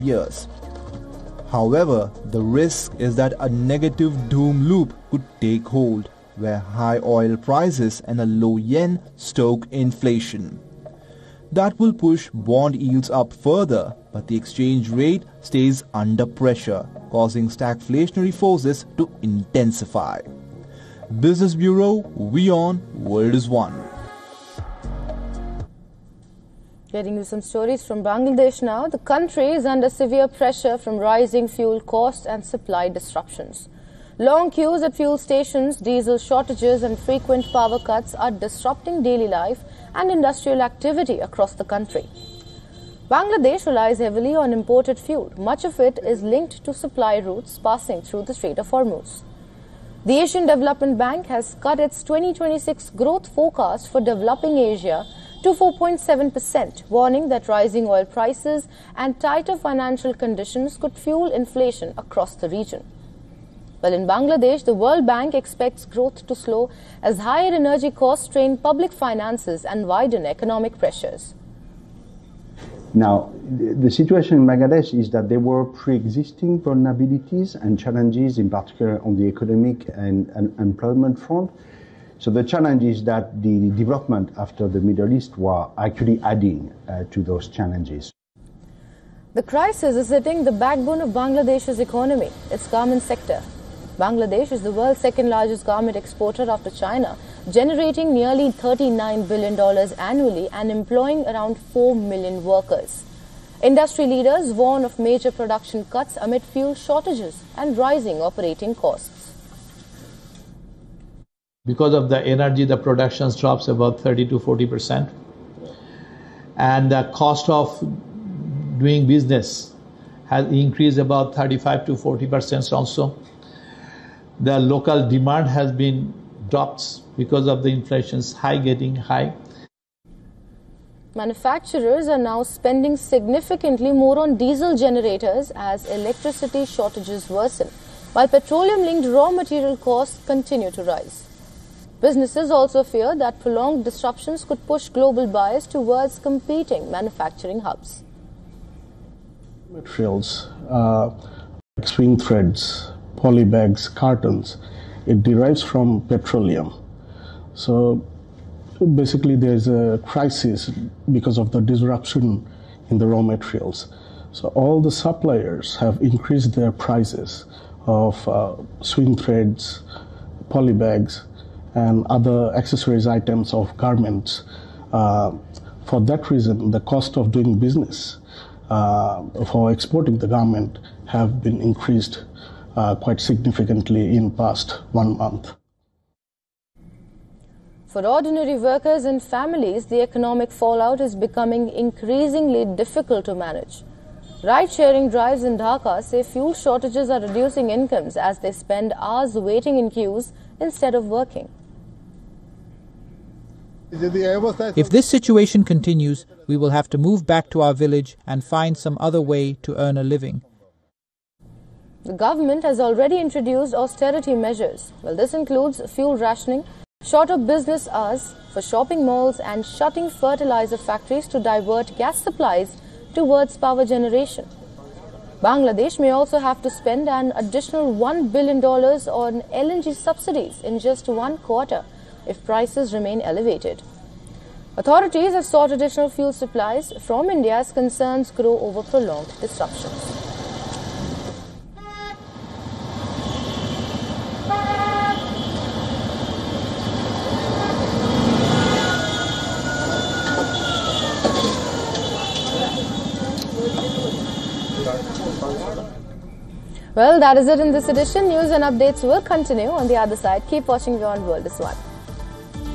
years. However, the risk is that a negative doom loop could take hold, where high oil prices and a low yen stoke inflation. That will push bond yields up further, but the exchange rate stays under pressure, causing stagflationary forces to intensify. Business Bureau, WION, World is One. Getting you some stories from Bangladesh now. The country is under severe pressure from rising fuel costs and supply disruptions. Long queues at fuel stations, diesel shortages and frequent power cuts are disrupting daily life and industrial activity across the country. Bangladesh relies heavily on imported fuel. Much of it is linked to supply routes passing through the Strait of Hormuz. The Asian Development Bank has cut its 2026 growth forecast for developing Asia to 4.7%, warning that rising oil prices and tighter financial conditions could fuel inflation across the region. Well, in Bangladesh, the World Bank expects growth to slow as higher energy costs strain public finances and widen economic pressures. Now, the situation in Bangladesh is that there were pre-existing vulnerabilities and challenges, in particular on the economic and employment front. So the challenge is that the development after the Middle East were actually adding to those challenges. The crisis is hitting the backbone of Bangladesh's economy, its garment sector. Bangladesh is the world's second largest garment exporter after China, generating nearly $39 billion annually and employing around 4 million workers. Industry leaders warn of major production cuts amid fuel shortages and rising operating costs. Because of the energy, the production drops about 30 to 40%. And the cost of doing business has increased about 35 to 40% also. The local demand has been dropped because of the inflation's getting high. Manufacturers are now spending significantly more on diesel generators as electricity shortages worsen, while petroleum-linked raw material costs continue to rise. Businesses also fear that prolonged disruptions could push global buyers towards competing manufacturing hubs. Materials, like swing threads, polybags, cartons, it derives from petroleum. So basically there's a crisis because of the disruption in the raw materials. So all the suppliers have increased their prices of swing threads, polybags, and other accessories items of garments. For that reason, the cost of doing business for exporting the garment have been increased quite significantly in past 1 month. For ordinary workers and families, the economic fallout is becoming increasingly difficult to manage. Ride-sharing drives in Dhaka say fuel shortages are reducing incomes as they spend hours waiting in queues instead of working. If this situation continues, we will have to move back to our village and find some other way to earn a living. The government has already introduced austerity measures. Well, this includes fuel rationing, shorter business hours for shopping malls and shutting fertilizer factories to divert gas supplies towards power generation. Bangladesh may also have to spend an additional $1 billion on LNG subsidies in just 1 quarter if prices remain elevated. Authorities have sought additional fuel supplies from India as concerns grow over prolonged disruptions. Well, that is it in this edition. News and updates will continue on the other side. Keep watching WION World is One.